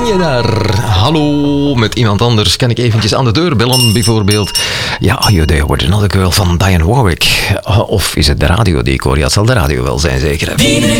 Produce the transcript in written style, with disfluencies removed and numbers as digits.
ben je daar? Hallo, met iemand anders. Kan ik eventjes aan de deur bellen, bijvoorbeeld? Ja, Are You There With Another Girl van Dionne Warwick. Of is het de radio die ik hoor? Ja, het zal de radio wel zijn, zeker.